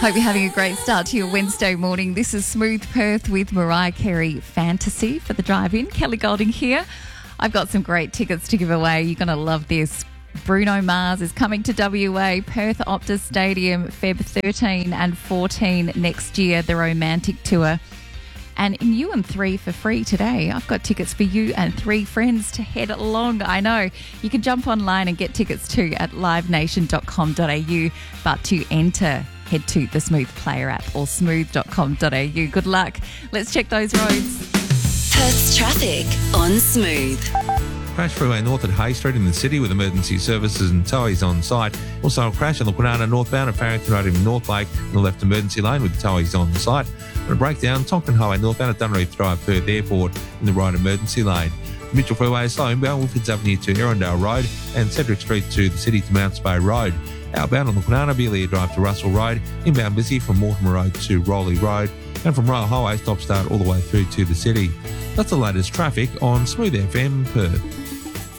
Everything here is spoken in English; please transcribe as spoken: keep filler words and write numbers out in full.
Hope you're having a great start to your Wednesday morning. This is Smooth Perth with Mariah Carey Fantasy for the drive-in. Kelly Golding here. I've got some great tickets to give away. You're going to love this. Bruno Mars is coming to W A, Perth Optus Stadium, February thirteen and fourteen next year, the Romantic Tour. And in You and Three for free today, I've got tickets for you and three friends to head along. I know. You can jump online and get tickets too at live nation dot com dot a u. But to enter, head to the Smooth Player app or smooth dot com dot a u. Good luck. Let's check those roads. Perth's traffic on Smooth. Crash freeway north at Hay Street in the city with emergency services and towies on site. Also a crash on the Kwinana northbound at Farrington Road in North Lake in the left emergency lane with towies on site. And a breakdown, Tonkin Highway northbound at Dunreef Drive, Perth Airport in the right emergency lane. Mitchell Freeway is slow inbound Wilfords Avenue to Erindale Road and Cedric Street to the city to Mounts Bay Road. Outbound on the Kwinana Beeliar Drive to Russell Road, inbound busy from Mortimer Road to Rowley Road, and from Royal Highway stop start all the way through to the city. That's the latest traffic on Smooth F M Perth.